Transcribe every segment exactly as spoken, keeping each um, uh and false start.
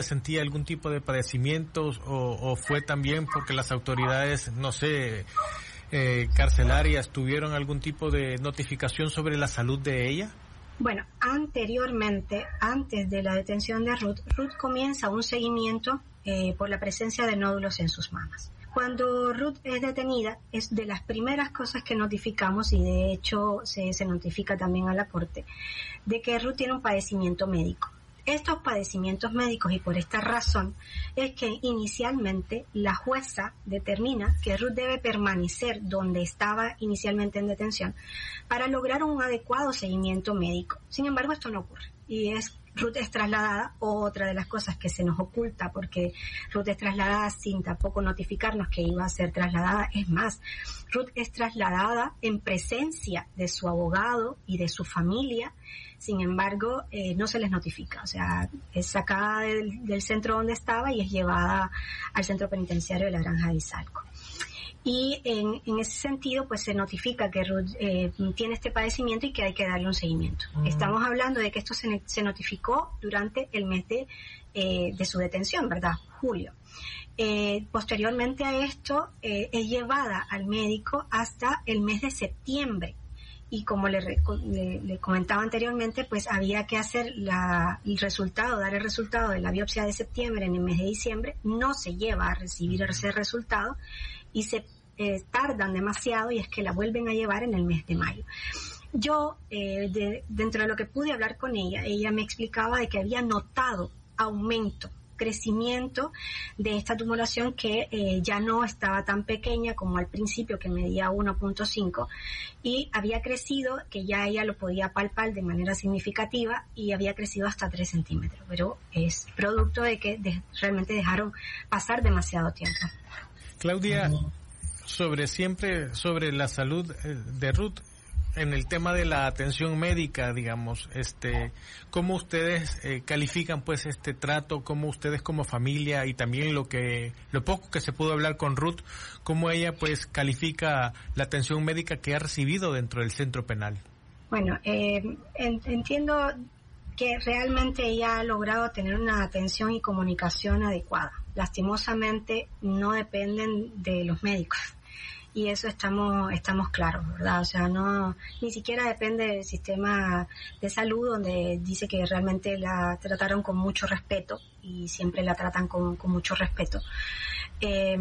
¿Sentía algún tipo de padecimientos o, o fue también porque las autoridades, no sé, eh, carcelarias tuvieron algún tipo de notificación sobre la salud de ella? Bueno, anteriormente, antes de la detención de Ruth, Ruth comienza un seguimiento eh, por la presencia de nódulos en sus mamas. Cuando Ruth es detenida, es de las primeras cosas que notificamos, y de hecho se, se notifica también a la corte, de que Ruth tiene un padecimiento médico. Estos padecimientos médicos, y por esta razón, es que inicialmente la jueza determina que Ruth debe permanecer donde estaba inicialmente en detención para lograr un adecuado seguimiento médico. Sin embargo, esto no ocurre, y es Ruth es trasladada, otra de las cosas que se nos oculta, porque Ruth es trasladada sin tampoco notificarnos que iba a ser trasladada. Es más, Ruth es trasladada en presencia de su abogado y de su familia. Sin embargo, eh, no se les notifica, o sea, es sacada del, del centro donde estaba y es llevada al centro penitenciario de la Granja de Izalco. Y en, en ese sentido, pues se notifica que Ruth eh, tiene este padecimiento y que hay que darle un seguimiento. Uh-huh. Estamos hablando de que esto se, se notificó durante el mes de, eh, de su detención, ¿verdad? Julio. Eh, posteriormente a esto, eh, es llevada al médico hasta el mes de septiembre. Y como le, le, le comentaba anteriormente, pues había que hacer la, el resultado, dar el resultado de la biopsia de septiembre en el mes de diciembre. No se lleva a recibir ese resultado y se eh, tardan demasiado, y es que la vuelven a llevar en el mes de mayo. Yo, eh, de, dentro de lo que pude hablar con ella, ella me explicaba de que había notado aumento, crecimiento de esta tumoración, que eh, ya no estaba tan pequeña como al principio, que medía uno punto cinco, y había crecido, que ya ella lo podía palpar de manera significativa, y había crecido hasta tres centímetros, pero es producto de que de, realmente dejaron pasar demasiado tiempo. Claudia, sobre siempre sobre la salud de Ruth, en el tema de la atención médica, digamos, este, ¿cómo ustedes eh, califican pues este trato? ¿Cómo ustedes como familia, y también lo que, lo poco que se pudo hablar con Ruth, cómo ella pues califica la atención médica que ha recibido dentro del centro penal? Bueno, eh, en, entiendo que realmente ella ha logrado tener una atención y comunicación adecuada. Lastimosamente no dependen de los médicos. Y eso estamos estamos claros, ¿verdad? O sea, no, ni siquiera depende del sistema de salud, donde dice que realmente la trataron con mucho respeto, y siempre la tratan con, con mucho respeto. Eh,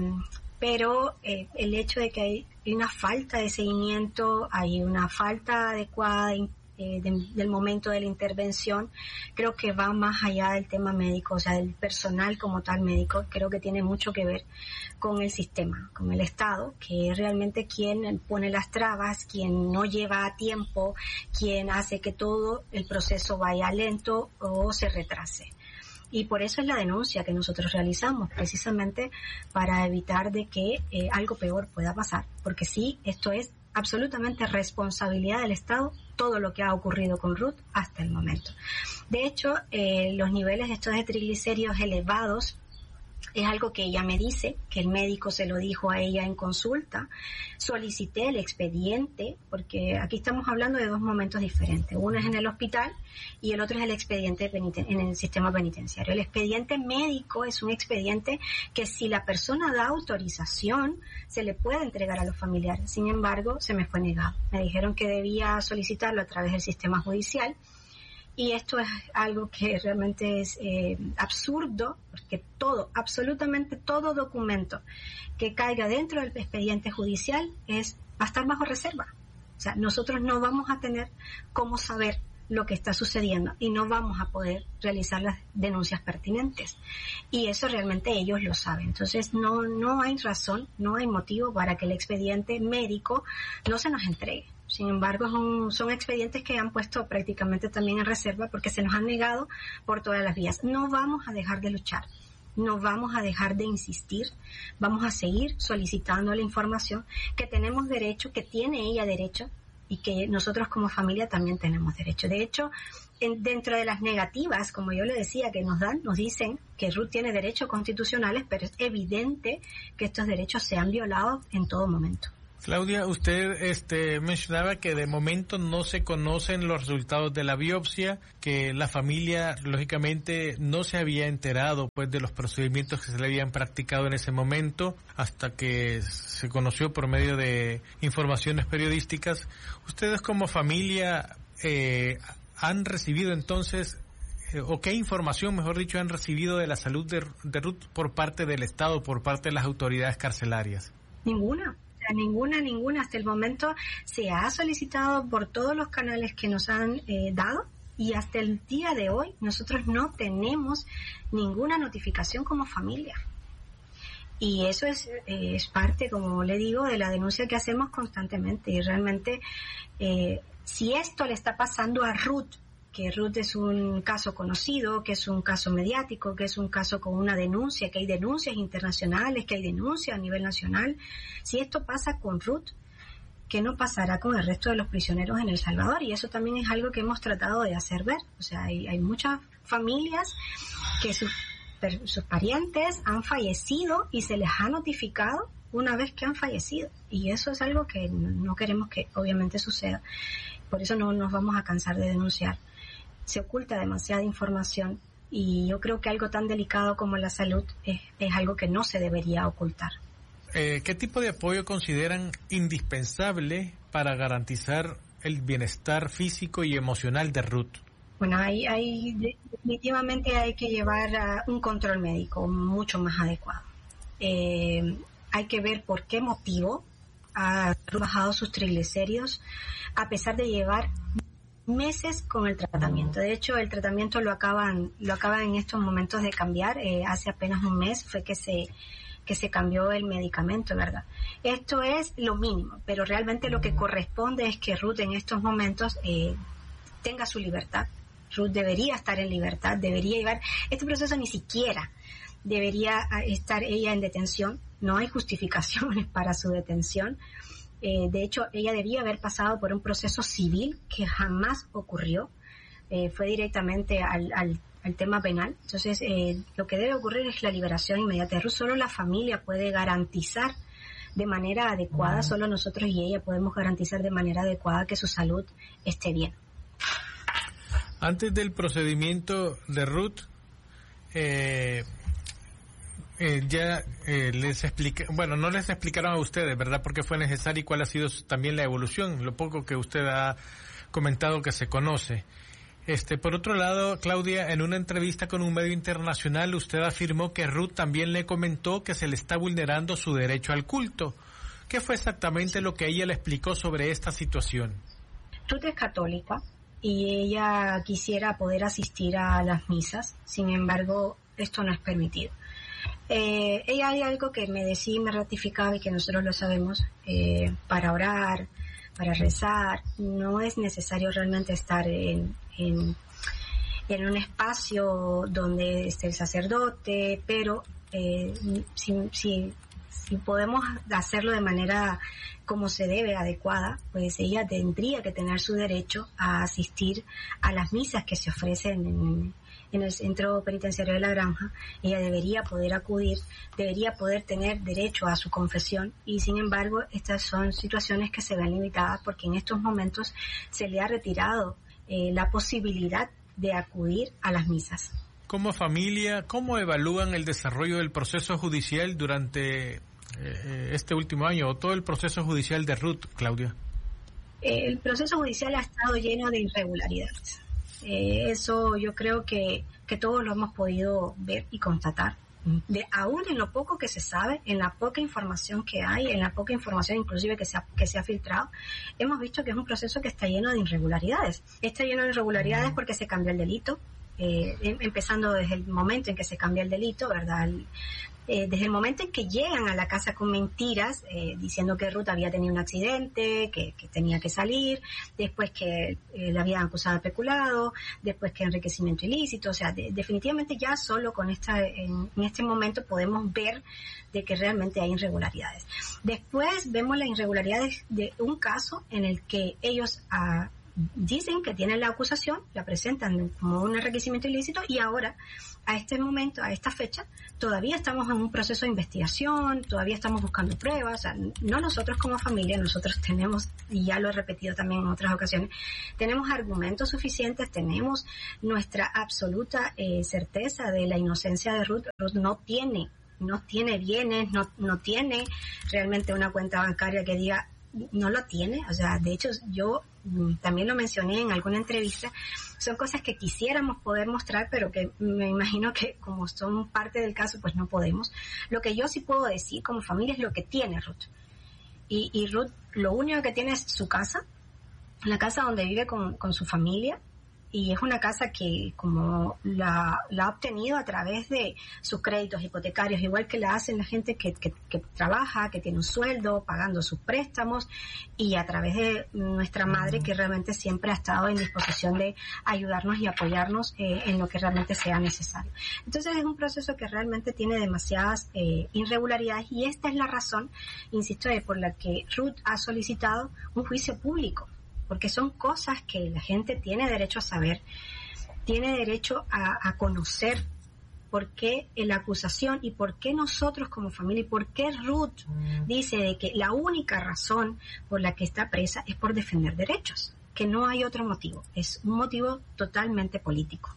pero eh, el hecho de que hay una falta de seguimiento, hay una falta adecuada de, de, del momento de la intervención, creo que va más allá del tema médico, o sea, del personal como tal médico. Creo que tiene mucho que ver con el sistema, con el Estado, que es realmente quien pone las trabas, quien no lleva a tiempo, quien hace que todo el proceso vaya lento o se retrase. Y por eso es la denuncia que nosotros realizamos, precisamente para evitar de que eh, algo peor pueda pasar, porque sí, esto es absolutamente responsabilidad del Estado, todo lo que ha ocurrido con Ruth hasta el momento. De hecho, eh, los niveles estos de triglicéridos elevados es algo que ella me dice, que el médico se lo dijo a ella en consulta. Solicité el expediente, porque aquí estamos hablando de dos momentos diferentes. Uno es en el hospital y el otro es el expediente peniten- en el sistema penitenciario. El expediente médico es un expediente que, si la persona da autorización, se le puede entregar a los familiares. Sin embargo, se me fue negado. Me dijeron que debía solicitarlo a través del sistema judicial. Y esto es algo que realmente es eh, absurdo, porque todo, absolutamente todo documento que caiga dentro del expediente judicial es va a estar bajo reserva. O sea, nosotros no vamos a tener cómo saber lo que está sucediendo y no vamos a poder realizar las denuncias pertinentes. Y eso realmente ellos lo saben. Entonces no, no hay razón, no hay motivo para que el expediente médico no se nos entregue. Sin embargo, son, son expedientes que han puesto prácticamente también en reserva, porque se nos han negado por todas las vías. No vamos a dejar de luchar, no vamos a dejar de insistir, vamos a seguir solicitando la información que tenemos derecho, que tiene ella derecho, y que nosotros como familia también tenemos derecho. De hecho, en, dentro de las negativas, como yo le decía, que nos dan, nos dicen que Ruth tiene derechos constitucionales, pero es evidente que estos derechos se han violado en todo momento. Claudia, usted este, mencionaba que de momento no se conocen los resultados de la biopsia, que la familia lógicamente no se había enterado pues de los procedimientos que se le habían practicado en ese momento hasta que se conoció por medio de informaciones periodísticas. Ustedes como familia eh, han recibido entonces, eh, o qué información, mejor dicho, han recibido de la salud de, de Ruth por parte del Estado, por parte de las autoridades carcelarias. Ninguna. Ninguna, ninguna. Hasta el momento se ha solicitado por todos los canales que nos han eh, dado y hasta el día de hoy nosotros no tenemos ninguna notificación como familia. Y eso es, eh, es parte, como le digo, de la denuncia que hacemos constantemente. Y realmente, eh, si esto le está pasando a Ruth, que Ruth es un caso conocido, que es un caso mediático, que es un caso con una denuncia, que hay denuncias internacionales, que hay denuncias a nivel nacional. Si esto pasa con Ruth, ¿qué no pasará con el resto de los prisioneros en El Salvador? Y eso también es algo que hemos tratado de hacer ver. O sea, hay, hay muchas familias que sus, sus parientes han fallecido y se les ha notificado una vez que han fallecido. Y eso es algo que no queremos que obviamente suceda. Por eso no nos vamos a cansar de denunciar. Se oculta demasiada información y yo creo que algo tan delicado como la salud es, es algo que no se debería ocultar. Eh, ¿Qué tipo de apoyo consideran indispensable para garantizar el bienestar físico y emocional de Ruth? Bueno, hay, hay definitivamente hay que llevar uh, un control médico mucho más adecuado. Eh, hay que ver por qué motivo ha bajado sus triglicéridos a pesar de llevar meses con el tratamiento. De hecho, el tratamiento lo acaban lo acaban en estos momentos de cambiar. Eh, hace apenas un mes fue que se que se cambió el medicamento, ¿verdad? Esto es lo mínimo, pero realmente lo que corresponde es que Ruth en estos momentos eh, tenga su libertad. Ruth debería estar en libertad, debería llevar este proceso, ni siquiera debería estar ella en detención. No hay justificaciones para su detención. Eh, de hecho, ella debía haber pasado por un proceso civil que jamás ocurrió. Eh, fue directamente al, al, al tema penal. Entonces, eh, lo que debe ocurrir es la liberación inmediata de Ruth. Solo la familia puede garantizar de manera adecuada, solo nosotros y ella podemos garantizar de manera adecuada que su salud esté bien. Antes del procedimiento de Ruth, eh, Eh, ya eh, les expliqué, bueno, no les explicaron a ustedes, ¿verdad?, por qué fue necesario y cuál ha sido también la evolución, lo poco que usted ha comentado que se conoce. Este, por otro lado, Claudia, en una entrevista con un medio internacional, usted afirmó que Ruth también le comentó que se le está vulnerando su derecho al culto. ¿Qué fue exactamente lo que ella le explicó sobre esta situación? Ruth es católica y ella quisiera poder asistir a las misas, sin embargo, esto no es permitido. Eh, ella hay algo que me decía y me ratificaba y que nosotros lo sabemos, eh, para orar, para rezar, no es necesario realmente estar en, en, en un espacio donde esté el sacerdote, pero eh, si, si, si podemos hacerlo de manera como se debe, adecuada, pues ella tendría que tener su derecho a asistir a las misas que se ofrecen en en el centro penitenciario de La Granja. Ella debería poder acudir, debería poder tener derecho a su confesión y sin embargo estas son situaciones que se ven limitadas porque en estos momentos se le ha retirado eh, la posibilidad de acudir a las misas. Como familia, ¿cómo evalúan el desarrollo del proceso judicial durante eh, este último año o todo el proceso judicial de Ruth, Claudia? Eh, el proceso judicial ha estado lleno de irregularidades. Eh, eso yo creo que, que todos lo hemos podido ver y constatar. De, aún en lo poco que se sabe, en la poca información que hay, en la poca información inclusive que se ha, que se ha filtrado, hemos visto que es un proceso que está lleno de irregularidades. Está lleno de irregularidades porque se cambió el delito, eh, empezando desde el momento en que se cambia el delito, ¿verdad? El, Eh, desde el momento en que llegan a la casa con mentiras, eh, diciendo que Ruth había tenido un accidente, que, que tenía que salir, después que eh, la habían acusado de peculado, después que enriquecimiento ilícito, o sea, de, definitivamente ya solo con esta, en, en este momento podemos ver de que realmente hay irregularidades. Después vemos las irregularidades de un caso en el que ellos ah, dicen que tienen la acusación, la presentan como un enriquecimiento ilícito y ahora, a este momento, a esta fecha, todavía estamos en un proceso de investigación, todavía estamos buscando pruebas. O sea, no nosotros como familia, nosotros tenemos, y ya lo he repetido también en otras ocasiones, tenemos argumentos suficientes, tenemos nuestra absoluta eh, certeza de la inocencia de Ruth. Ruth no tiene, no tiene bienes, no, no tiene realmente una cuenta bancaria que diga, no lo tiene. O sea, de hecho, yo también lo mencioné en alguna entrevista, son cosas que quisiéramos poder mostrar, pero que me imagino que como son parte del caso, pues no podemos. Lo que yo sí puedo decir como familia es lo que tiene Ruth. Y, y Ruth lo único que tiene es su casa, la casa donde vive con, con su familia, y es una casa que como la, la ha obtenido a través de sus créditos hipotecarios, igual que la hacen la gente que, que, que trabaja, que tiene un sueldo, pagando sus préstamos, y a través de nuestra madre, que realmente siempre ha estado en disposición de ayudarnos y apoyarnos eh, en lo que realmente sea necesario. Entonces es un proceso que realmente tiene demasiadas eh, irregularidades, y esta es la razón, insisto, eh, por la que Ruth ha solicitado un juicio público, porque son cosas que la gente tiene derecho a saber, tiene derecho a, a conocer por qué la acusación y por qué nosotros como familia y por qué Ruth dice de que la única razón por la que está presa es por defender derechos, que no hay otro motivo, es un motivo totalmente político.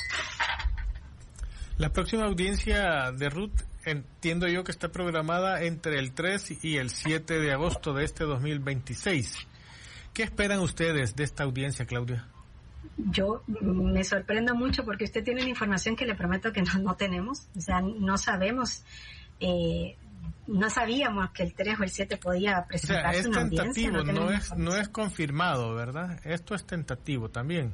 La próxima audiencia de Ruth, entiendo yo que está programada entre el tres y el siete de agosto de este dos mil veintiséis. ¿Qué esperan ustedes de esta audiencia, Claudia? Yo me sorprendo mucho porque usted tiene una información que le prometo que no, no tenemos. O sea, no sabemos, eh, no sabíamos que el tres o el siete podía presentarse una audiencia. O sea, es tentativo, no, no es, no es confirmado, ¿verdad? Esto es tentativo también.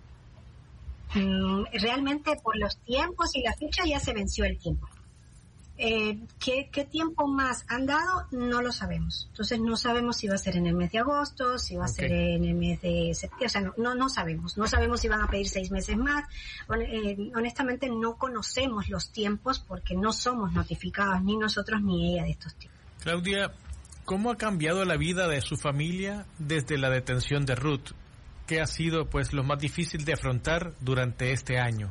Mm, realmente por los tiempos y la fecha ya se venció el tiempo. Eh, ¿qué, ¿Qué tiempo más han dado? No lo sabemos. Entonces no sabemos si va a ser en el mes de agosto, si va a okay. ser en el mes de septiembre. O sea, no, no, no sabemos. No sabemos si van a pedir seis meses más. Eh, honestamente no conocemos los tiempos porque no somos notificados ni nosotros ni ella de estos tiempos. Claudia, ¿cómo ha cambiado la vida de su familia desde la detención de Ruth? ¿Qué ha sido pues lo más difícil de afrontar durante este año?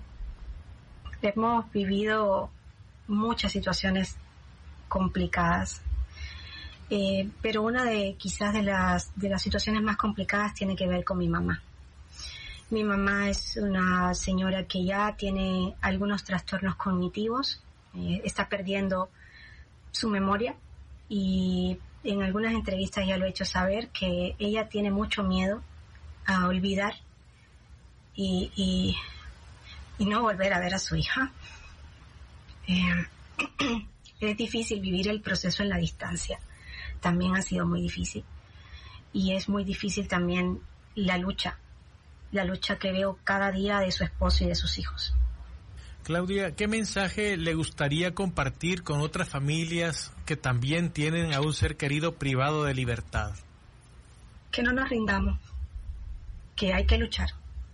Hemos vivido muchas situaciones complicadas, eh, pero una de quizás de las de las situaciones más complicadas tiene que ver con mi mamá. Mi mamá es una señora que ya tiene algunos trastornos cognitivos, eh, está perdiendo su memoria, y en algunas entrevistas ya lo he hecho saber que ella tiene mucho miedo a olvidar y, y, y no volver a ver a su hija. Eh, es difícil vivir el proceso en la distancia, también ha sido muy difícil, y es muy difícil también la lucha, la lucha que veo cada día de su esposo y de sus hijos. Claudia, ¿qué mensaje le gustaría compartir con otras familias que también tienen a un ser querido privado de libertad? Que no nos rindamos, que hay que luchar,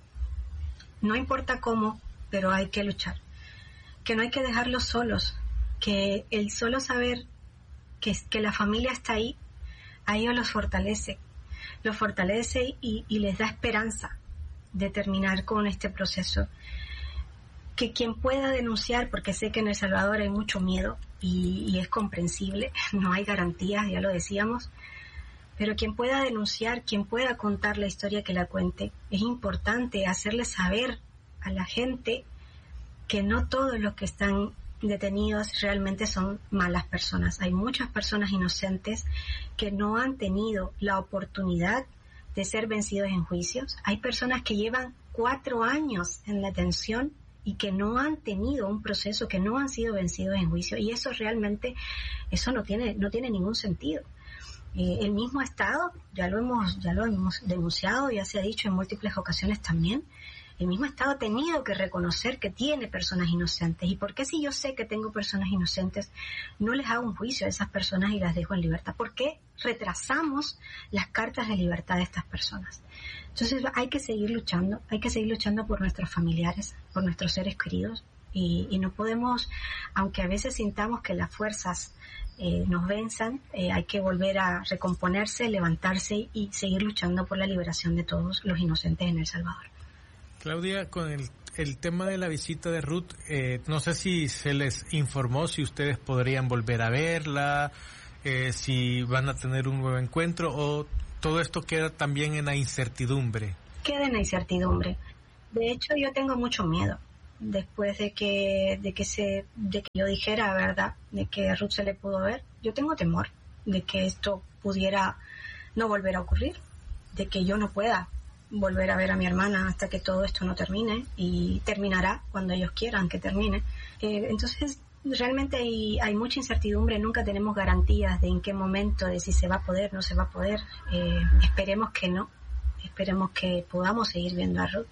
no importa cómo, pero hay que luchar. Que no hay que dejarlos solos, que el solo saber que, que la familia está ahí, a ellos los fortalece, los fortalece y, y les da esperanza de terminar con este proceso. Que quien pueda denunciar, porque sé que en El Salvador hay mucho miedo y, y es comprensible, no hay garantías, ya lo decíamos, pero quien pueda denunciar, quien pueda contar la historia, que la cuente. Es importante hacerle saber a la gente que no todos los que están detenidos realmente son malas personas. Hay muchas personas inocentes que no han tenido la oportunidad de ser vencidos en juicios. Hay personas que llevan cuatro años en la detención y que no han tenido un proceso, que no han sido vencidos en juicio, y eso realmente, eso no tiene, no tiene ningún sentido. Eh, el mismo Estado, ya lo hemos, ya lo hemos denunciado, ya se ha dicho en múltiples ocasiones también, el mismo Estado ha tenido que reconocer que tiene personas inocentes. ¿Y por qué, si yo sé que tengo personas inocentes, no les hago un juicio a esas personas y las dejo en libertad? ¿Por qué retrasamos las cartas de libertad de estas personas? Entonces hay que seguir luchando, hay que seguir luchando por nuestros familiares, por nuestros seres queridos, y, y no podemos, aunque a veces sintamos que las fuerzas eh, nos venzan, eh, hay que volver a recomponerse, levantarse y seguir luchando por la liberación de todos los inocentes en El Salvador. Claudia, con el, el tema de la visita de Ruth, eh, no sé si se les informó si ustedes podrían volver a verla, eh, si van a tener un nuevo encuentro, o todo esto queda también en la incertidumbre. Queda en la incertidumbre. De hecho, yo tengo mucho miedo después de que de que se de que yo dijera, verdad, de que a Ruth se le pudo ver. Yo tengo temor de que esto pudiera no volver a ocurrir, de que yo no pueda volver a ver a mi hermana hasta que todo esto no termine, y terminará cuando ellos quieran que termine. Eh, entonces, realmente hay, hay mucha incertidumbre, nunca tenemos garantías de en qué momento, de si se va a poder, no se va a poder. Eh, esperemos que no, esperemos que podamos seguir viendo a Ruth,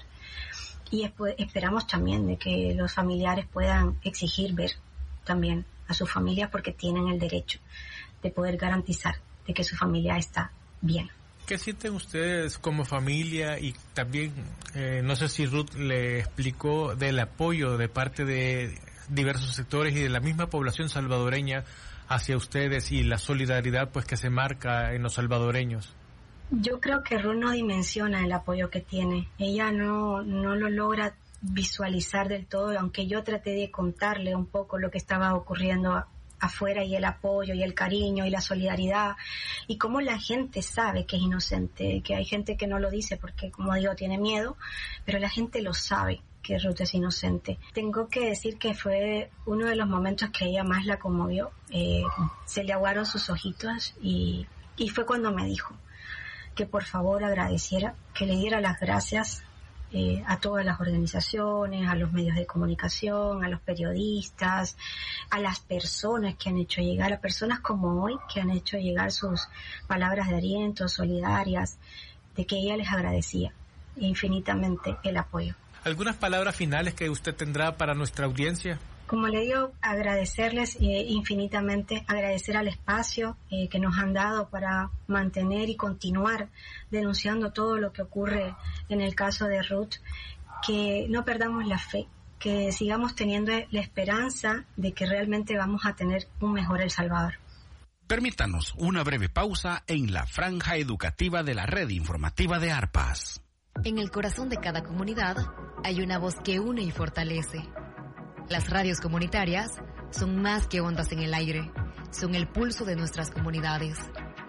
y esp- esperamos también de que los familiares puedan exigir ver también a sus familias, porque tienen el derecho de poder garantizar de que su familia está bien. ¿Qué sienten ustedes como familia? Y también, eh, no sé si Ruth le explicó del apoyo de parte de diversos sectores y de la misma población salvadoreña hacia ustedes, y la solidaridad pues que se marca en los salvadoreños. Yo creo que Ruth no dimensiona el apoyo que tiene. Ella no, no lo logra visualizar del todo, aunque yo traté de contarle un poco lo que estaba ocurriendo afuera, y el apoyo y el cariño y la solidaridad, y cómo la gente sabe que es inocente, que hay gente que no lo dice porque, como digo, tiene miedo, pero la gente lo sabe que Ruth es inocente. Tengo que decir que fue uno de los momentos que ella más la conmovió. Eh, se le aguaron sus ojitos, y, y fue cuando me dijo que por favor agradeciera, que le diera las gracias Eh, a todas las organizaciones, a los medios de comunicación, a los periodistas, a las personas que han hecho llegar, a personas como hoy que han hecho llegar sus palabras de aliento, solidarias, de que ella les agradecía infinitamente el apoyo. ¿Algunas palabras finales que usted tendrá para nuestra audiencia? Como le digo, agradecerles eh, infinitamente, agradecer al espacio eh, que nos han dado para mantener y continuar denunciando todo lo que ocurre en el caso de Ruth, que no perdamos la fe, que sigamos teniendo la esperanza de que realmente vamos a tener un mejor El Salvador. Permítanos una breve pausa en la franja educativa de la red informativa de ARPAS. En el corazón de cada comunidad hay una voz que une y fortalece. Las radios comunitarias son más que ondas en el aire, son el pulso de nuestras comunidades.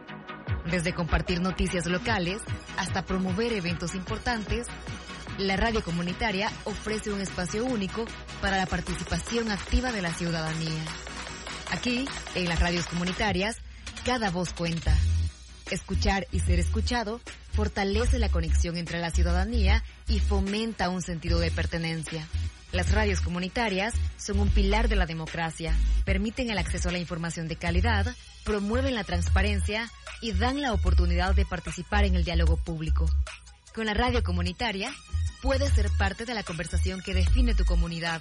Desde compartir noticias locales hasta promover eventos importantes, la radio comunitaria ofrece un espacio único para la participación activa de la ciudadanía. Aquí, en las radios comunitarias, cada voz cuenta. Escuchar y ser escuchado fortalece la conexión entre la ciudadanía y fomenta un sentido de pertenencia. Las radios comunitarias son un pilar de la democracia, permiten el acceso a la información de calidad, promueven la transparencia y dan la oportunidad de participar en el diálogo público. Con la radio comunitaria, puedes ser parte de la conversación que define tu comunidad.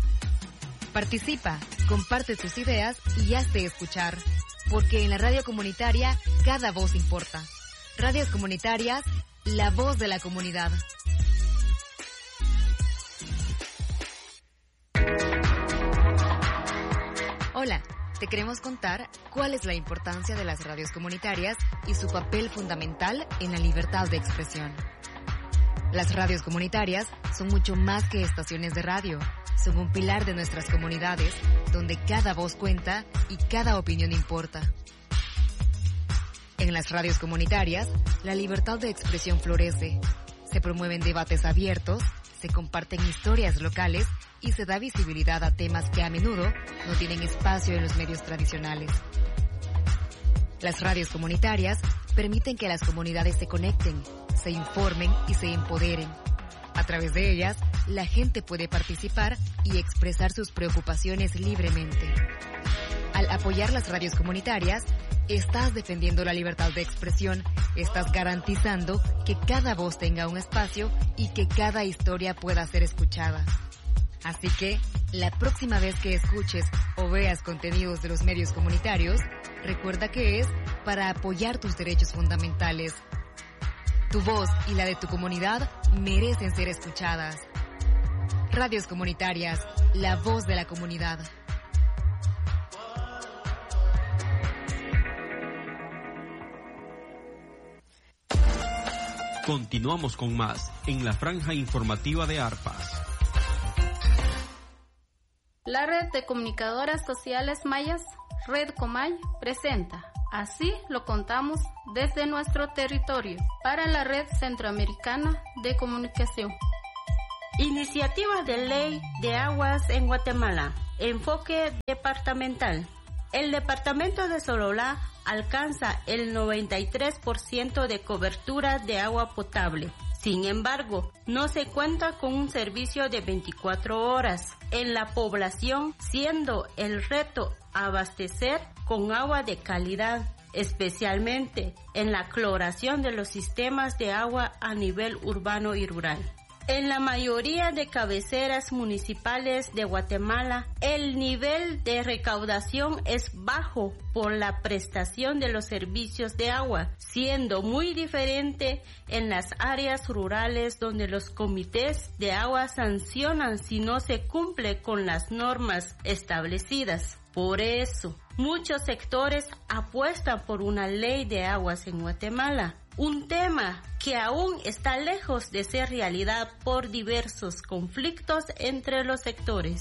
Participa, comparte tus ideas y hazte escuchar, porque en la radio comunitaria cada voz importa. Radios comunitarias, la voz de la comunidad. Hola, te queremos contar cuál es la importancia de las radios comunitarias y su papel fundamental en la libertad de expresión. Las radios comunitarias son mucho más que estaciones de radio, son un pilar de nuestras comunidades, donde cada voz cuenta y cada opinión importa. En las radios comunitarias, la libertad de expresión florece, se promueven debates abiertos, se comparten historias locales y se da visibilidad a temas que a menudo no tienen espacio en los medios tradicionales. Las radios comunitarias permiten que las comunidades se conecten, se informen y se empoderen. A través de ellas, la gente puede participar y expresar sus preocupaciones libremente. Al apoyar las radios comunitarias, estás defendiendo la libertad de expresión, estás garantizando que cada voz tenga un espacio y que cada historia pueda ser escuchada. Así que, la próxima vez que escuches o veas contenidos de los medios comunitarios, recuerda que es para apoyar tus derechos fundamentales. Tu voz y la de tu comunidad merecen ser escuchadas. Radios comunitarias, la voz de la comunidad. Continuamos con más en la franja informativa de Arpas. La red de comunicadoras sociales mayas, Red Comay, presenta Así lo contamos desde nuestro territorio para la Red Centroamericana de Comunicación. Iniciativa de Ley de Aguas en Guatemala. Enfoque departamental. El departamento de Sololá alcanza el noventa y tres por ciento de cobertura de agua potable. Sin embargo, no se cuenta con un servicio de veinticuatro horas en la población, siendo el reto abastecer con agua de calidad, especialmente en la cloración de los sistemas de agua a nivel urbano y rural. En la mayoría de cabeceras municipales de Guatemala, el nivel de recaudación es bajo por la prestación de los servicios de agua, siendo muy diferente en las áreas rurales donde los comités de agua sancionan si no se cumple con las normas establecidas. Por eso, muchos sectores apuestan por una ley de aguas en Guatemala, un tema que aún está lejos de ser realidad por diversos conflictos entre los sectores.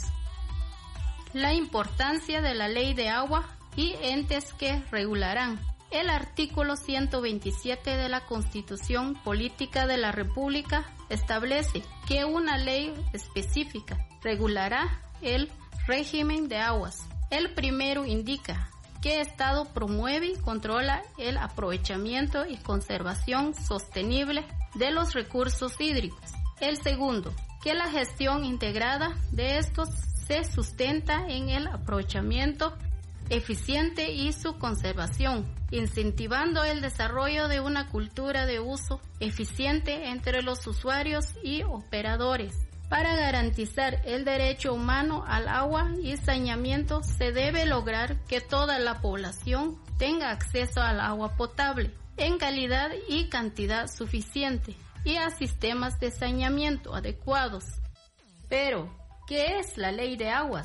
La importancia de la ley de agua y entes que regularán. El artículo ciento veintisiete de la Constitución Política de la República establece que una ley específica regulará el régimen de aguas. El primero indica qué Estado promueve y controla el aprovechamiento y conservación sostenible de los recursos hídricos. El segundo, que la gestión integrada de estos se sustenta en el aprovechamiento eficiente y su conservación, incentivando el desarrollo de una cultura de uso eficiente entre los usuarios y operadores. Para garantizar el derecho humano al agua y saneamiento, se debe lograr que toda la población tenga acceso al agua potable en calidad y cantidad suficiente y a sistemas de saneamiento adecuados. Pero, ¿qué es la Ley de Aguas?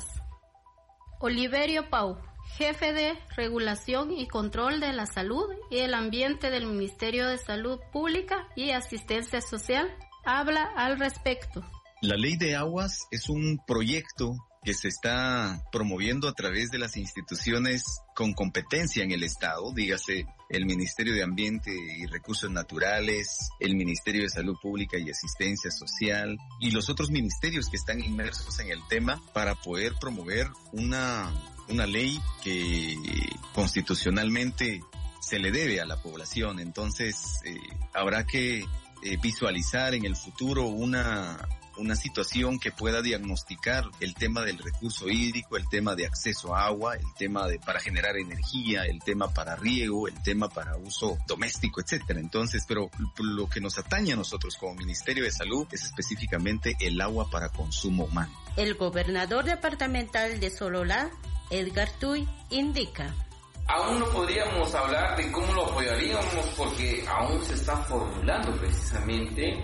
Oliverio Pau, jefe de Regulación y Control de la Salud y el Ambiente del Ministerio de Salud Pública y Asistencia Social, habla al respecto. La Ley de Aguas es un proyecto que se está promoviendo a través de las instituciones con competencia en el Estado, dígase el Ministerio de Ambiente y Recursos Naturales, el Ministerio de Salud Pública y Asistencia Social y los otros ministerios que están inmersos en el tema para poder promover una, una ley que constitucionalmente se le debe a la población. Entonces, eh, habrá que eh, visualizar en el futuro una... una situación que pueda diagnosticar el tema del recurso hídrico, el tema de acceso a agua, el tema de para generar energía, el tema para riego, el tema para uso doméstico, etcétera. Entonces, pero lo que nos atañe a nosotros como Ministerio de Salud es específicamente el agua para consumo humano. El gobernador departamental de Sololá, Edgar Tuy, indica: aún no podríamos hablar de cómo lo apoyaríamos porque aún se está formulando precisamente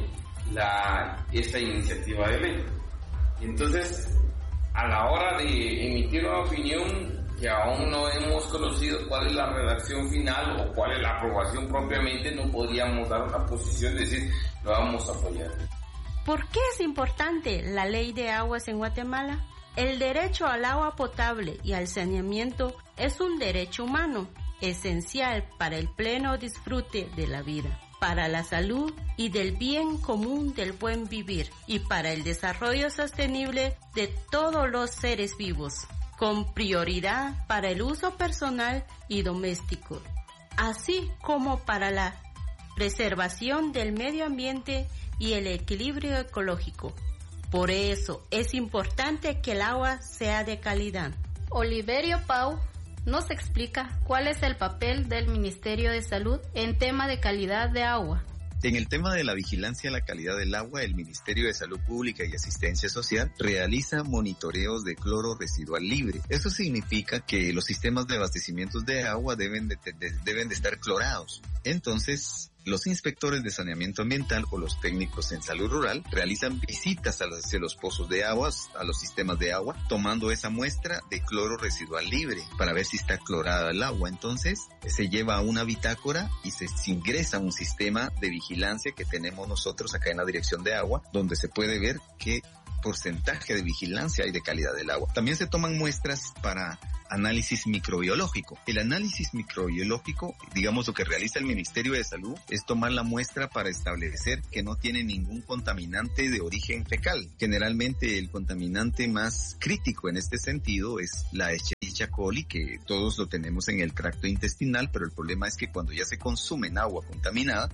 la esta iniciativa de ley. Entonces, a la hora de emitir una opinión que aún no hemos conocido cuál es la redacción final o cuál es la aprobación propiamente, no podríamos dar una posición de decir lo vamos a apoyar. ¿Por qué es importante la Ley de Aguas en Guatemala? El derecho al agua potable y al saneamiento es un derecho humano, esencial para el pleno disfrute de la vida, para la salud y del bien común del buen vivir y para el desarrollo sostenible de todos los seres vivos, con prioridad para el uso personal y doméstico, así como para la preservación del medio ambiente y el equilibrio ecológico. Por eso es importante que el agua sea de calidad. Oliverio Pau nos explica cuál es el papel del Ministerio de Salud en tema de calidad de agua. En el tema de la vigilancia de la calidad del agua, el Ministerio de Salud Pública y Asistencia Social realiza monitoreos de cloro residual libre. Eso significa que los sistemas de abastecimiento de agua deben de, de, deben de estar clorados. Entonces, los inspectores de saneamiento ambiental o los técnicos en salud rural realizan visitas a los, a los pozos de aguas, a los sistemas de agua, tomando esa muestra de cloro residual libre para ver si está clorada el agua. Entonces se lleva a una bitácora y se ingresa a un sistema de vigilancia que tenemos nosotros acá en la Dirección de Agua, donde se puede ver qué porcentaje de vigilancia hay de calidad del agua. También se toman muestras para análisis microbiológico. El análisis microbiológico, digamos, lo que realiza el Ministerio de Salud es tomar la muestra para establecer que no tiene ningún contaminante de origen fecal. Generalmente el contaminante más crítico en este sentido es la Escherichia coli, que todos lo tenemos en el tracto intestinal, pero el problema es que cuando ya se consume en agua contaminada,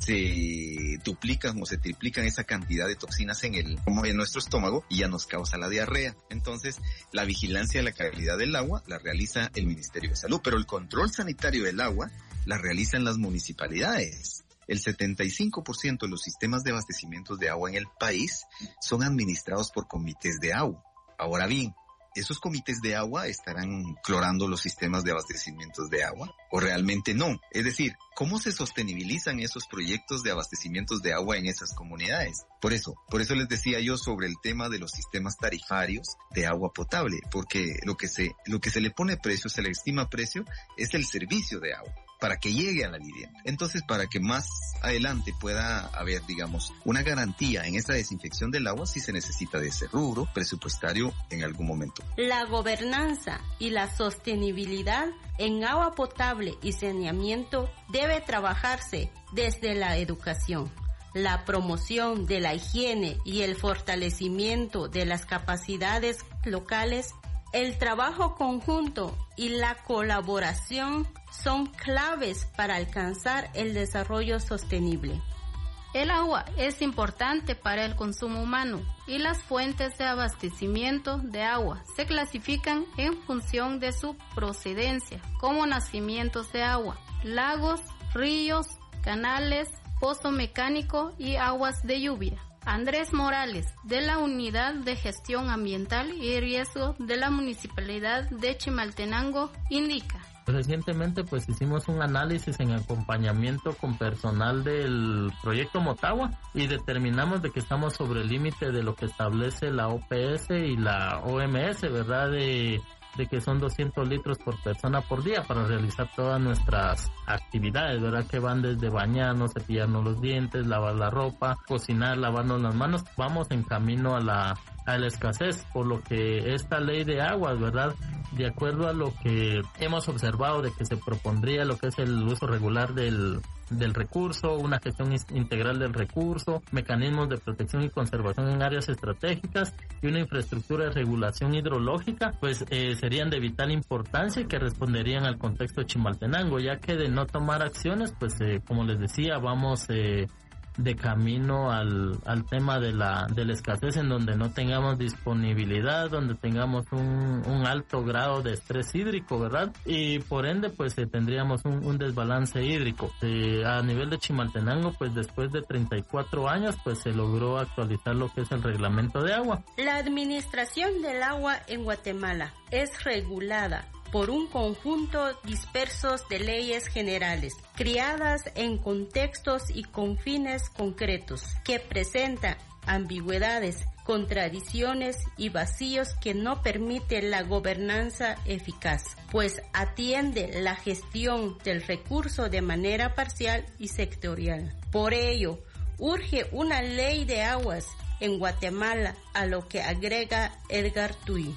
se duplican o se triplican esa cantidad de toxinas en el, como en nuestro estómago, y ya nos causa la diarrea. Entonces, la vigilancia de la calidad del agua la realiza el Ministerio de Salud, pero el control sanitario del agua la realizan las municipalidades. El setenta y cinco por ciento de los sistemas de abastecimientos de agua en el país son administrados por comités de agua. Ahora bien, ¿esos comités de agua estarán clorando los sistemas de abastecimientos de agua o realmente no? Es decir, ¿cómo se sostenibilizan esos proyectos de abastecimientos de agua en esas comunidades? Por eso, por eso les decía yo sobre el tema de los sistemas tarifarios de agua potable, porque lo que se, lo que se le pone precio, se le estima precio, es el servicio de agua, para que llegue a la vivienda. Entonces, para que más adelante pueda haber, digamos, una garantía en esa desinfección del agua, sí se necesita de ese rubro presupuestario en algún momento. La gobernanza y la sostenibilidad en agua potable y saneamiento debe trabajarse desde la educación, la promoción de la higiene y el fortalecimiento de las capacidades locales. El trabajo conjunto y la colaboración son claves para alcanzar el desarrollo sostenible. El agua es importante para el consumo humano y las fuentes de abastecimiento de agua se clasifican en función de su procedencia, como nacimientos de agua, lagos, ríos, canales, pozo mecánico y aguas de lluvia. Andrés Morales, de la Unidad de Gestión Ambiental y Riesgo de la Municipalidad de Chimaltenango, indica. Recientemente pues hicimos un análisis en acompañamiento con personal del proyecto Motagua y determinamos de que estamos sobre el límite de lo que establece la O P S y la O M S, ¿verdad? De, de que son doscientos litros por persona por día para realizar todas nuestras actividades, ¿verdad? Que van desde bañarnos, cepillarnos los dientes, lavar la ropa, cocinar, lavarnos las manos. Vamos en camino a la a la escasez, por lo que esta ley de aguas, ¿verdad? De acuerdo a lo que hemos observado de que se propondría lo que es el uso regular del, del recurso, una gestión integral del recurso, mecanismos de protección y conservación en áreas estratégicas y una infraestructura de regulación hidrológica, pues eh, serían de vital importancia y que responderían al contexto de Chimaltenango, ya que de no tomar acciones, pues eh, como les decía, vamos eh, de camino al, al tema de la, de la escasez, en donde no tengamos disponibilidad, donde tengamos un, un alto grado de estrés hídrico, ¿verdad? Y por ende, pues eh, tendríamos un, un desbalance hídrico. Eh, a nivel de Chimaltenango, pues después de treinta y cuatro años, pues se logró actualizar lo que es el reglamento de agua. La administración del agua en Guatemala es regulada por un conjunto dispersos de leyes generales, criadas en contextos y con fines concretos, que presentan ambigüedades, contradicciones y vacíos que no permiten la gobernanza eficaz, pues atiende la gestión del recurso de manera parcial y sectorial. Por ello, urge una ley de aguas en Guatemala, a lo que agrega Edgar Tuy.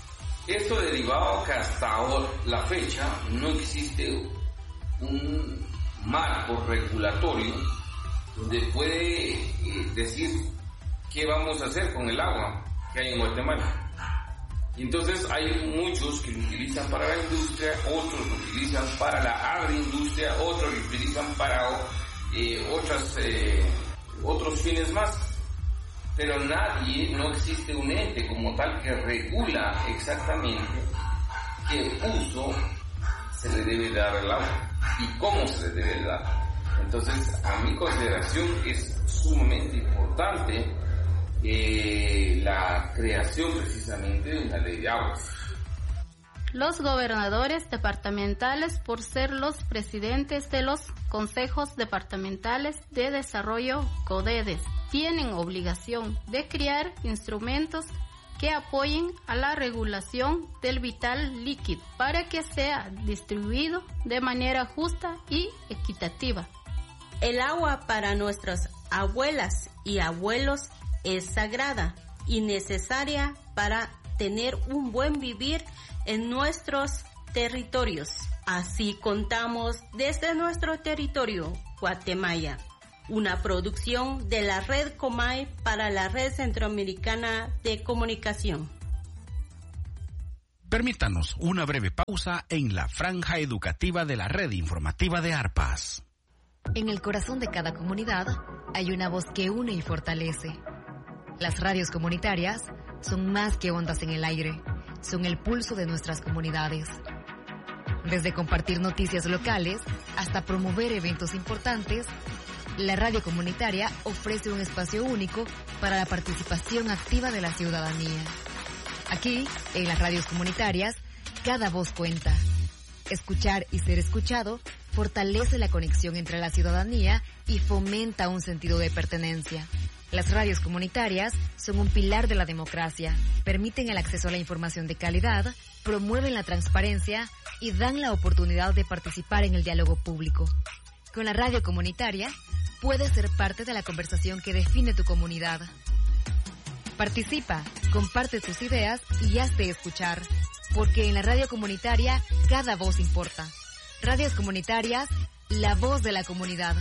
Esto derivado que hasta ahora, la fecha, no existe un marco regulatorio donde puede eh, decir qué vamos a hacer con el agua que hay en Guatemala. Entonces hay muchos que lo utilizan para la industria, otros lo utilizan para la agroindustria, otros lo utilizan para eh, otras, eh, otros fines más. Pero nadie, no existe un ente como tal que regula exactamente qué uso se le debe dar al agua y cómo se le debe dar. Entonces, a mi consideración es sumamente importante eh, la creación precisamente de una ley de aguas. los gobernadores departamentales, por ser los presidentes de los consejos departamentales de desarrollo CODEDES, tienen obligación de crear instrumentos que apoyen a la regulación del vital líquido para que sea distribuido de manera justa y equitativa. El agua para nuestras abuelas y abuelos es sagrada y necesaria para tener un buen vivir en nuestros territorios. Así contamos desde nuestro territorio, Guatemala, una producción de la Red Comay para la Red Centroamericana de Comunicación. Permítanos una breve pausa en la franja educativa de la Red Informativa de ARPAS. En el corazón de cada comunidad hay una voz que une y fortalece. Las radios comunitarias son más que ondas en el aire, son el pulso de nuestras comunidades. Desde compartir noticias locales hasta promover eventos importantes, la radio comunitaria ofrece un espacio único para la participación activa de la ciudadanía. Aquí, en las radios comunitarias, cada voz cuenta. Escuchar y ser escuchado fortalece la conexión entre la ciudadanía y fomenta un sentido de pertenencia. Las radios comunitarias son un pilar de la democracia, permiten el acceso a la información de calidad, promueven la transparencia y dan la oportunidad de participar en el diálogo público. Con la radio comunitaria, puedes ser parte de la conversación que define tu comunidad. Participa, comparte tus ideas y hazte escuchar, porque en la radio comunitaria cada voz importa. Radios comunitarias, la voz de la comunidad.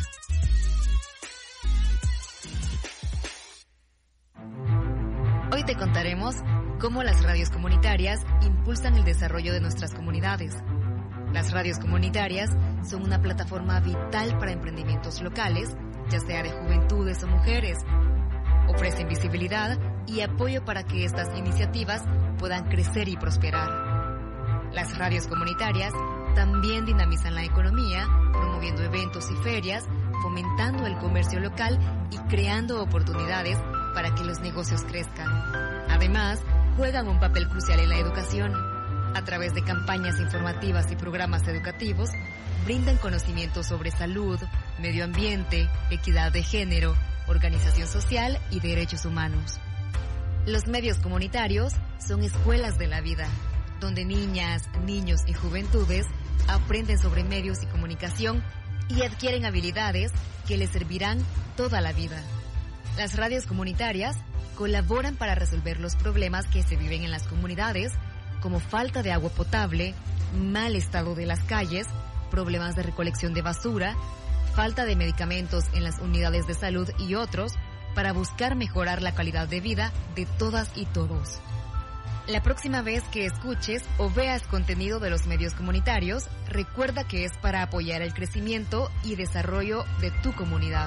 Hoy te contaremos cómo las radios comunitarias impulsan el desarrollo de nuestras comunidades. Las radios comunitarias son una plataforma vital para emprendimientos locales, ya sea de juventudes o mujeres. Ofrecen visibilidad y apoyo para que estas iniciativas puedan crecer y prosperar. Las radios comunitarias también dinamizan la economía, promoviendo eventos y ferias, fomentando el comercio local y creando oportunidades para que los negocios crezcan. Además, juegan un papel crucial en la educación. A través de campañas informativas y programas educativos, brindan conocimientos sobre salud, medio ambiente, equidad de género, organización social y derechos humanos. Los medios comunitarios son escuelas de la vida, donde niñas, niños y juventudes aprenden sobre medios y comunicación y adquieren habilidades que les servirán toda la vida. Las radios comunitarias colaboran para resolver los problemas que se viven en las comunidades, como falta de agua potable, mal estado de las calles, problemas de recolección de basura, falta de medicamentos en las unidades de salud y otros, para buscar mejorar la calidad de vida de todas y todos. La próxima vez que escuches o veas contenido de los medios comunitarios, recuerda que es para apoyar el crecimiento y desarrollo de tu comunidad.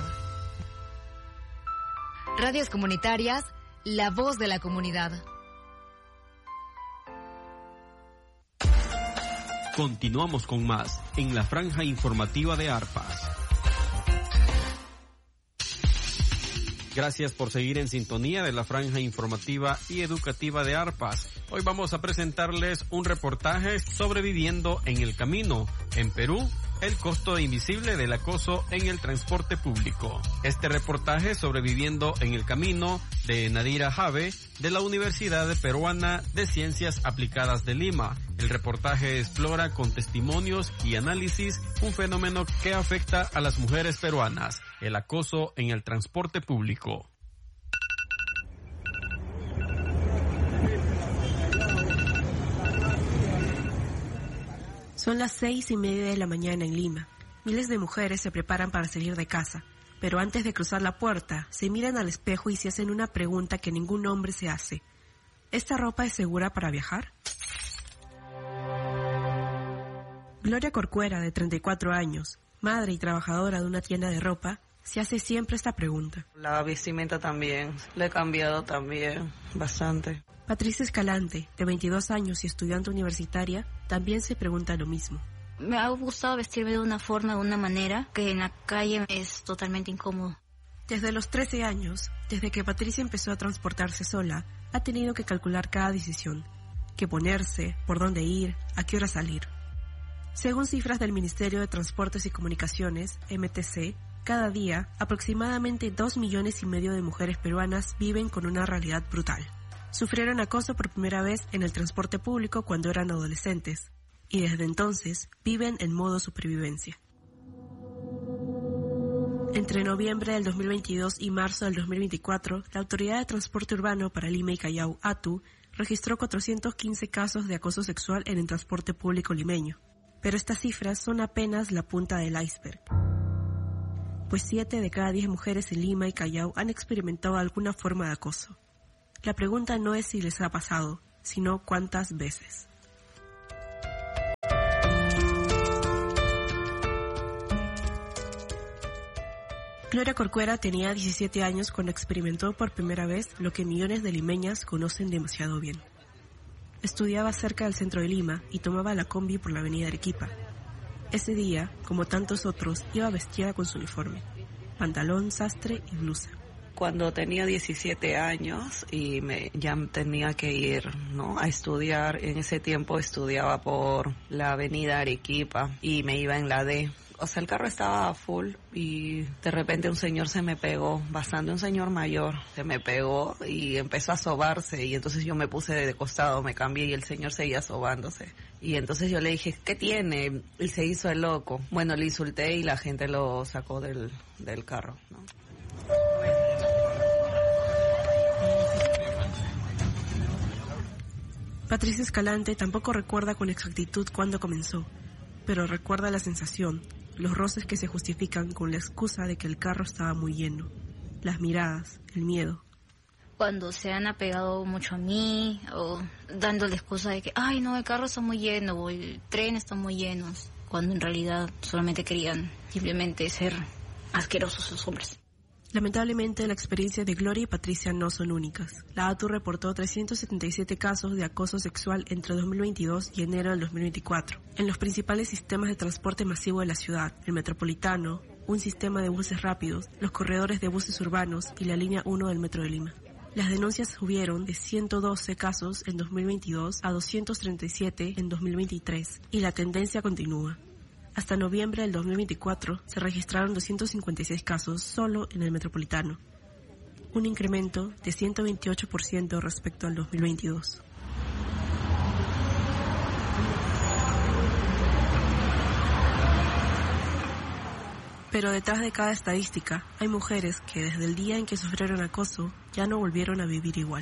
Radios comunitarias, la voz de la comunidad. Continuamos con más en la franja informativa de ARPAS. Gracias por seguir en sintonía de la franja informativa y educativa de ARPAS. Hoy vamos a presentarles un reportaje sobre Viviendo en el Camino. En Perú, el costo invisible del acoso en el transporte público. Este reportaje sobre Viviendo en el Camino de Nadira Jave de la Universidad Peruana de Ciencias Aplicadas de Lima. El reportaje explora con testimonios y análisis un fenómeno que afecta a las mujeres peruanas, el acoso en el transporte público. Son las seis y media de la mañana en Lima. Miles de mujeres se preparan para salir de casa, pero antes de cruzar la puerta, se miran al espejo y se hacen una pregunta que ningún hombre se hace. ¿Esta ropa es segura para viajar? Gloria Corcuera, de treinta y cuatro años, madre y trabajadora de una tienda de ropa, se hace siempre esta pregunta. La vestimenta también, la he cambiado también, bastante. Patricia Escalante, de veintidós años y estudiante universitaria, también se pregunta lo mismo. Me ha gustado vestirme de una forma, de una manera, que en la calle es totalmente incómodo. Desde los trece años, desde que Patricia empezó a transportarse sola, ha tenido que calcular cada decisión. qué ponerse, por dónde ir, a qué hora salir. Según cifras del Ministerio de Transportes y Comunicaciones, M T C, cada día aproximadamente dos millones y medio de mujeres peruanas viven con una realidad brutal. Sufrieron acoso por primera vez en el transporte público cuando eran adolescentes y desde entonces viven en modo supervivencia. Entre noviembre del dos mil veintidós y marzo del dos mil veinticuatro, la Autoridad de Transporte Urbano para Lima y Callao, A T U, registró cuatrocientos quince casos de acoso sexual en el transporte público limeño. Pero estas cifras son apenas la punta del iceberg, pues siete de cada diez mujeres en Lima y Callao han experimentado alguna forma de acoso. La pregunta no es si les ha pasado, sino cuántas veces. Gloria Corcuera tenía diecisiete años cuando experimentó por primera vez lo que millones de limeñas conocen demasiado bien. Estudiaba cerca del centro de Lima y tomaba la combi por la avenida Arequipa. Ese día, como tantos otros, iba vestida con su uniforme, pantalón, sastre y blusa. Cuando tenía diecisiete años y me, ya tenía que ir, ¿no?, a estudiar, en ese tiempo estudiaba por la avenida Arequipa y me iba en la D. O sea, el carro estaba full y de repente un señor se me pegó, bastante un señor mayor, se me pegó y empezó a sobarse y entonces yo me puse de costado, me cambié y el señor seguía sobándose. Y entonces yo le dije, ¿qué tiene? Y se hizo el loco. Bueno, le insulté y la gente lo sacó del, del carro, ¿no? Patricia Escalante tampoco recuerda con exactitud cuándo comenzó, pero recuerda la sensación, los roces que se justifican con la excusa de que el carro estaba muy lleno, las miradas, el miedo. Cuando se han apegado mucho a mí o dando la excusa de que, ay no, el carro está muy lleno o el tren está muy lleno, cuando en realidad solamente querían simplemente ser asquerosos los hombres. Lamentablemente, la experiencia de Gloria y Patricia no son únicas. La A T U reportó trescientos setenta y siete casos de acoso sexual entre dos mil veintidós y enero del dos mil veinticuatro, en los principales sistemas de transporte masivo de la ciudad, el Metropolitano, un sistema de buses rápidos, los corredores de buses urbanos y la línea uno del Metro de Lima. Las denuncias subieron de ciento doce casos en dos mil veintidós a doscientos treinta y siete en dos mil veintitrés, y la tendencia continúa. Hasta noviembre del dos mil veinticuatro se registraron doscientos cincuenta y seis casos solo en el Metropolitano, un incremento de ciento veintiocho por ciento respecto al dos mil veintidós. Pero detrás de cada estadística hay mujeres que desde el día en que sufrieron acoso ya no volvieron a vivir igual.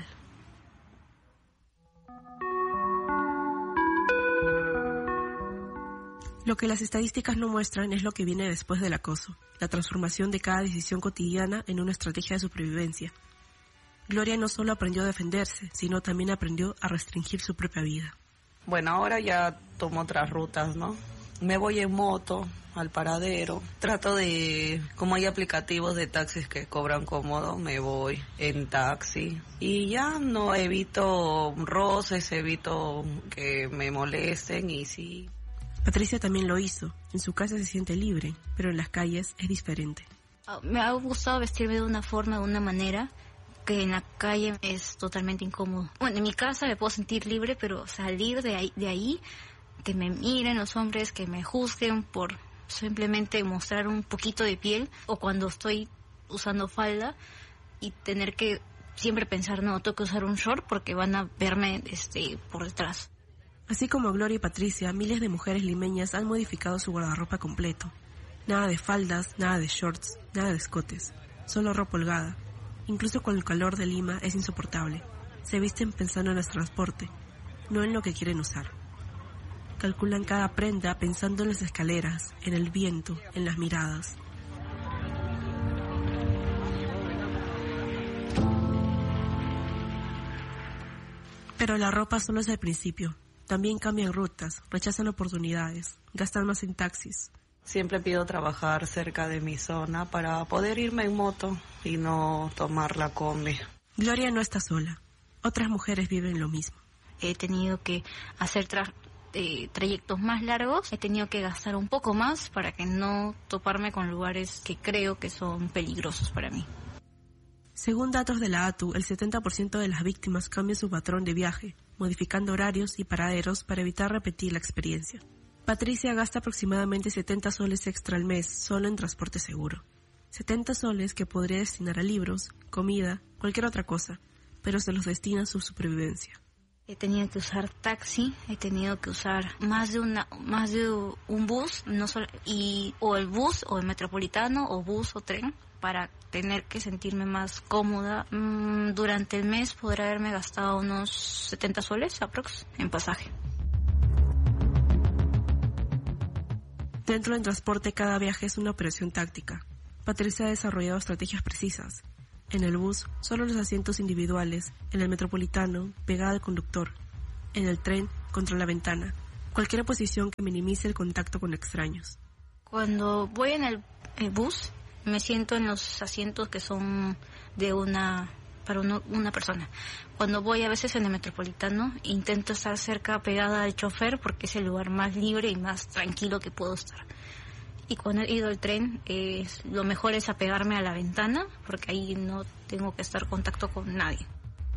Lo que las estadísticas no muestran es lo que viene después del acoso, la transformación de cada decisión cotidiana en una estrategia de supervivencia. Gloria no solo aprendió a defenderse, sino también aprendió a restringir su propia vida. Bueno, ahora ya tomo otras rutas, ¿no? Me voy en moto al paradero, trato de, como hay aplicativos de taxis que cobran cómodo, me voy en taxi y ya no evito roces, evito que me molesten y sí. Patricia también lo hizo. En su casa se siente libre, pero en las calles es diferente. Me ha gustado vestirme de una forma, de una manera, que en la calle es totalmente incómodo. Bueno, en mi casa me puedo sentir libre, pero salir de ahí, de ahí, que me miren los hombres, que me juzguen por simplemente mostrar un poquito de piel, o cuando estoy usando falda y tener que siempre pensar, no, tengo que usar un short porque van a verme este por detrás. Así como Gloria y Patricia, miles de mujeres limeñas han modificado su guardarropa completo. Nada de faldas, nada de shorts, nada de escotes, solo ropa holgada. Incluso con el calor de Lima es insoportable. Se visten pensando en el transporte, no en lo que quieren usar. Calculan cada prenda pensando en las escaleras, en el viento, en las miradas. Pero la ropa solo es el principio. También cambian rutas, rechazan oportunidades, gastan más en taxis. Siempre pido trabajar cerca de mi zona para poder irme en moto y no tomar la combi. Gloria no está sola. Otras mujeres viven lo mismo. He tenido que hacer tra- eh, trayectos más largos, he tenido que gastar un poco más para que no toparme con lugares que creo que son peligrosos para mí. Según datos de la A T U, el setenta por ciento de las víctimas cambian su patrón de viaje, modificando horarios y paraderos para evitar repetir la experiencia. Patricia gasta aproximadamente setenta soles extra al mes solo en transporte seguro. setenta soles que podría destinar a libros, comida, cualquier otra cosa, pero se los destina a su supervivencia. He tenido que usar taxi, he tenido que usar más de una, más de un bus, no solo, y o el bus o el metropolitano o bus o tren para tener que sentirme más cómoda. Mm, durante el mes podré haberme gastado unos setenta soles aprox en pasaje. Dentro del transporte cada viaje es una operación táctica. Patricia ha desarrollado estrategias precisas. En el bus, solo los asientos individuales. En el metropolitano, pegada al conductor. En el tren, contra la ventana. Cualquier posición que minimice el contacto con extraños. Cuando voy en el, el bus, me siento en los asientos que son de una para uno, una persona. Cuando voy a veces en el metropolitano, intento estar cerca, pegada al chofer, porque es el lugar más libre y más tranquilo que puedo estar. Y cuando he ido al tren, eh, lo mejor es apegarme a la ventana, porque ahí no tengo que estar en contacto con nadie.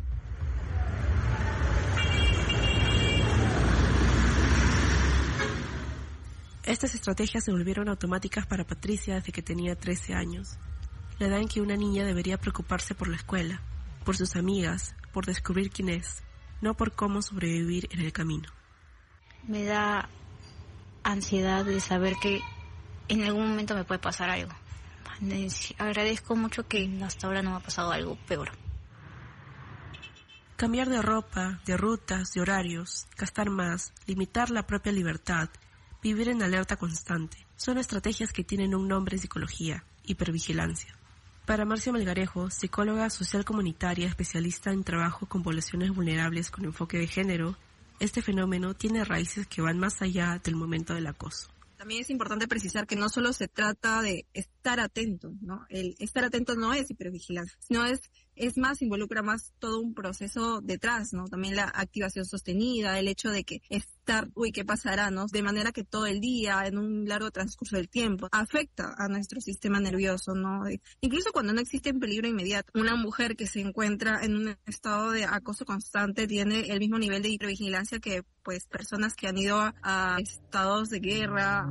Estas estrategias se volvieron automáticas para Patricia desde que tenía trece años, la edad en que una niña debería preocuparse por la escuela, por sus amigas, por descubrir quién es, no por cómo sobrevivir en el camino. Me da ansiedad de saber que en algún momento me puede pasar algo. Agradezco mucho que hasta ahora no me ha pasado algo peor. Cambiar de ropa, de rutas, de horarios, gastar más, limitar la propia libertad, vivir en alerta constante, son estrategias que tienen un nombre en psicología: hipervigilancia. Para Marcia Melgarejo, psicóloga social comunitaria especialista en trabajo con poblaciones vulnerables con enfoque de género, este fenómeno tiene raíces que van más allá del momento del acoso. También es importante precisar que no solo se trata de estar atento, ¿no? El estar atento no es hipervigilancia, sino es, es más, involucra más todo un proceso detrás, ¿no? También la activación sostenida, el hecho de que estar, uy, ¿qué pasará, no? De manera que todo el día, en un largo transcurso del tiempo, afecta a nuestro sistema nervioso, ¿no? Incluso cuando no existe un peligro inmediato. Una mujer que se encuentra en un estado de acoso constante tiene el mismo nivel de hipervigilancia que, pues, personas que han ido a, a estados de guerra.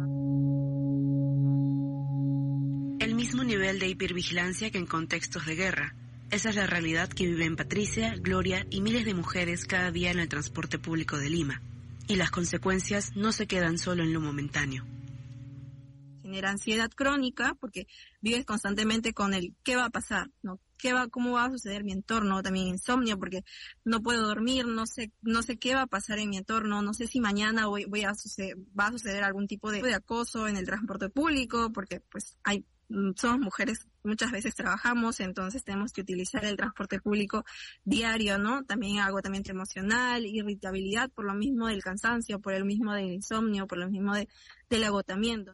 El mismo nivel de hipervigilancia que en contextos de guerra. Esa es la realidad que viven Patricia, Gloria y miles de mujeres cada día en el transporte público de Lima. Y las consecuencias no se quedan solo en lo momentáneo. Genera ansiedad crónica porque vives constantemente con el ¿qué va a pasar? ¿No? ¿Qué va, cómo va a suceder mi entorno? También insomnio porque no puedo dormir, no sé, no sé qué va a pasar en mi entorno, no sé si mañana voy, voy a suceder, va a suceder algún tipo de, de acoso en el transporte público, porque pues hay somos mujeres, muchas veces trabajamos, entonces tenemos que utilizar el transporte público diario, ¿no? También agotamiento emocional, irritabilidad por lo mismo del cansancio, por el mismo del insomnio, por lo mismo de, del agotamiento.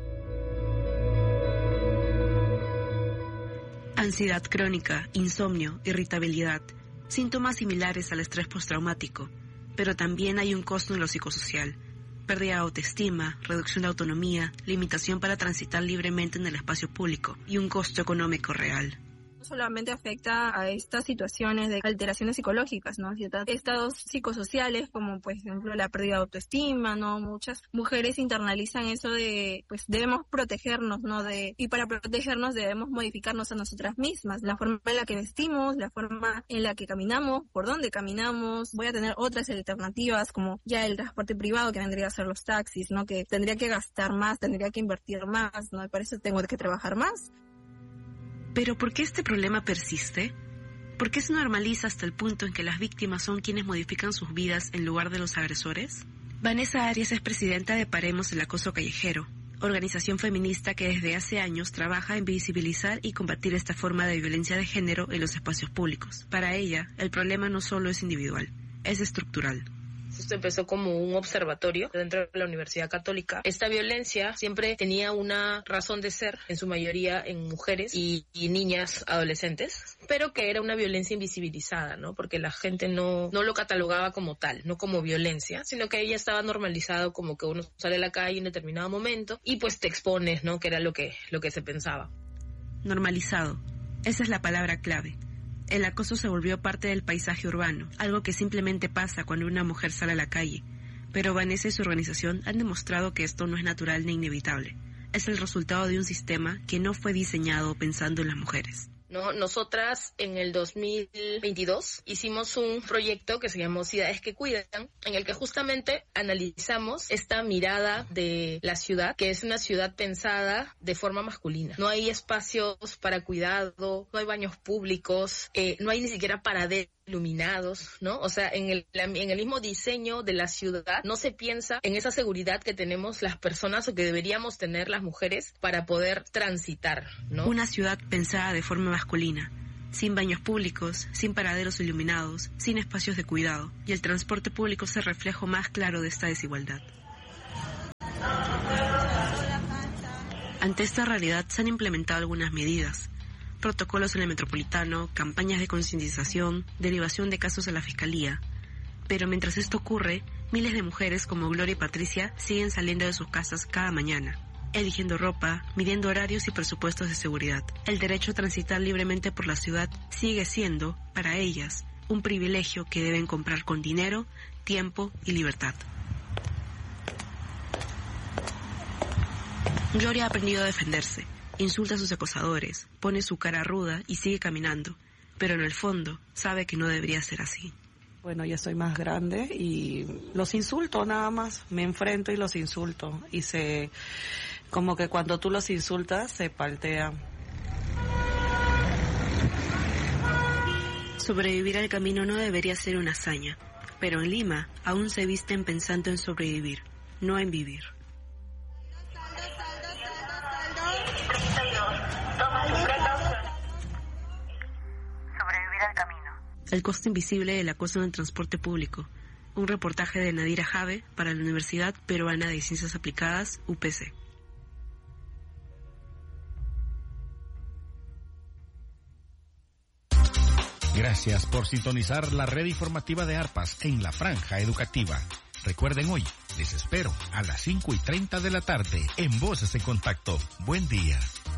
Ansiedad crónica, insomnio, irritabilidad, síntomas similares al estrés postraumático, pero también hay un costo en lo psicosocial. Pérdida de autoestima, reducción de autonomía, limitación para transitar libremente en el espacio público y un costo económico real. No solamente afecta a estas situaciones de alteraciones psicológicas, ¿no? Estados psicosociales como, por ejemplo, la pérdida de autoestima, ¿no? Muchas mujeres internalizan eso de, pues, debemos protegernos, ¿no? De, y para protegernos debemos modificarnos a nosotras mismas. La forma en la que vestimos, la forma en la que caminamos, por dónde caminamos. Voy a tener otras alternativas como ya el transporte privado que vendría a ser los taxis, ¿no? Que tendría que gastar más, tendría que invertir más, ¿no? Y para eso tengo que trabajar más. ¿Pero por qué este problema persiste? ¿Por qué se normaliza hasta el punto en que las víctimas son quienes modifican sus vidas en lugar de los agresores? Vanessa Arias es presidenta de Paremos el Acoso Callejero, organización feminista que desde hace años trabaja en visibilizar y combatir esta forma de violencia de género en los espacios públicos. Para ella, el problema no solo es individual, es estructural. Esto empezó como un observatorio dentro de la Universidad Católica. Esta violencia siempre tenía una razón de ser, en su mayoría en mujeres y, y niñas adolescentes, pero que era una violencia invisibilizada, ¿no? Porque la gente no, no lo catalogaba como tal, no como violencia, sino que ella estaba normalizado como que uno sale a la calle en determinado momento y pues te expones, ¿no? Que era lo que, lo que se pensaba. Normalizado. Esa es la palabra clave. El acoso se volvió parte del paisaje urbano, algo que simplemente pasa cuando una mujer sale a la calle. Pero Vanessa y su organización han demostrado que esto no es natural ni inevitable. Es el resultado de un sistema que no fue diseñado pensando en las mujeres. ¿No? Nosotras en el dos mil veintidós hicimos un proyecto que se llamó Ciudades que Cuidan, en el que justamente analizamos esta mirada de la ciudad, que es una ciudad pensada de forma masculina. No hay espacios para cuidado, no hay baños públicos, eh, no hay ni siquiera paraderos iluminados, ¿no? O sea, en el, en el mismo diseño de la ciudad no se piensa en esa seguridad que tenemos las personas o que deberíamos tener las mujeres para poder transitar, ¿no? Una ciudad pensada de forma masculina, sin baños públicos, sin paraderos iluminados, sin espacios de cuidado, y el transporte público es el reflejo más claro de esta desigualdad. Ante esta realidad se han implementado algunas medidas: protocolos en el metropolitano, campañas de concientización, derivación de casos a la fiscalía. Pero mientras esto ocurre, miles de mujeres como Gloria y Patricia siguen saliendo de sus casas cada mañana, eligiendo ropa, midiendo horarios y presupuestos de seguridad. El derecho a transitar libremente por la ciudad sigue siendo, para ellas, un privilegio que deben comprar con dinero, tiempo y libertad. Gloria ha aprendido a defenderse. Insulta a sus acosadores, pone su cara ruda y sigue caminando, pero en el fondo sabe que no debería ser así. Bueno, ya soy más grande y los insulto nada más, me enfrento y los insulto y se, como que cuando tú los insultas se paltean. Sobrevivir al camino no debería ser una hazaña, pero en Lima aún se visten pensando en sobrevivir, no en vivir. Sobrevivir al camino. El costo invisible del acoso en el transporte público. Un reportaje de Nadira Jave para la Universidad Peruana de Ciencias Aplicadas, U P C. Gracias por sintonizar la red informativa de Arpas en la Franja Educativa. Recuerden hoy, les espero a las cinco y treinta de la tarde en Voces en Contacto. Buen día.